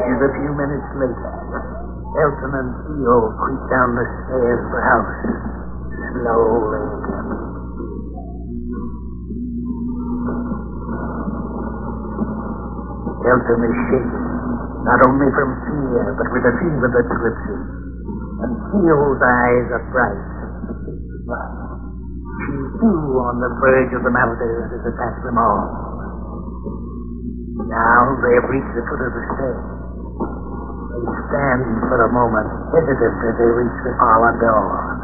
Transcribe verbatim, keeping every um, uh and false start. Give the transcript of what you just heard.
is a few minutes later. Elton and Theo creep down the stairs of the house, slowly. Elton is shaking, not only from fear, but with a fever that grips him. And Theo's eyes are bright. Well, she's too on the verge of the mountains as it passed them all. Now they have reached the foot of the stairs. They stand for a moment, hesitant as they reach the parlor door.